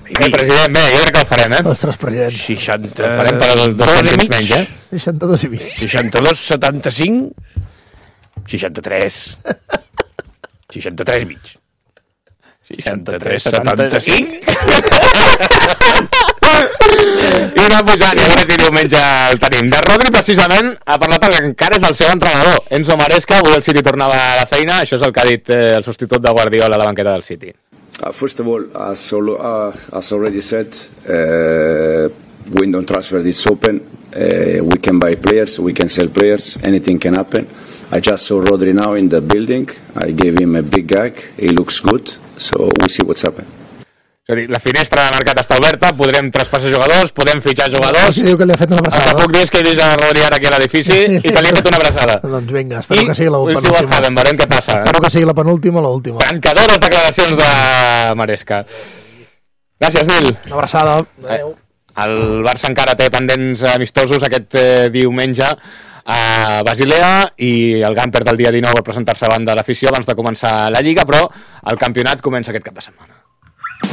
president, bé, jo crec que el farem, Ostres, president. 60... El farem per als 2 cèntims menys, 62 i mig. 62, 75... 63... 63 i mig. 63, 75... I una posant, a veure si diumenge el tenim. De Rodri, precisament, ha parlat que encara és el seu entrenador. Enzo Maresca, avui el City tornava a la feina. Això és el que ha dit el substitut de Guardiola a la banqueta del City. First of all, as already said, window transfer is open. We can buy players, we can sell players, anything can happen. I just saw Rodri now in the building. I gave him a big gag. He looks good, so we'll see what's happening. La finestra de mercat està oberta, podrem traspassar jugadors, podem fitxar jugadors. Sí, diu que li ha fet una abraçada. Puc dir que he vist a Rodri ara aquí a l'edifici i que li ha fet una abraçada. Doncs vinga, espero que sigui la penúltima. Veurem què passa. Espero que sigui la penúltima o l'última. Tancadores declaracions de Maresca. Gràcies, Nil. Una abraçada. Adéu. El Barça encara té pendents amistosos aquest diumenge a Basilea i el Gamper del dia 19 vol presentar-se davant de l'afició abans de començar la Lliga, però el campionat comença aquest cap de setmana.